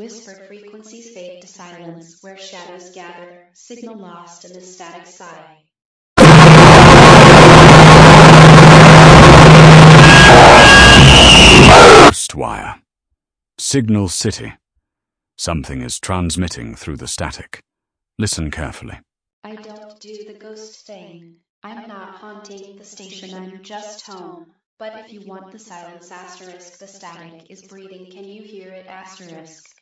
whispered frequencies fade to silence where shadows gather, signal lost in the static sigh. Ghostwire. Signal City. Something is transmitting through the static. Listen carefully. I don't do the ghost thing. I'm not haunting the station, I'm just home. But if you want the silence asterisk, the static is breathing, can you hear it asterisk?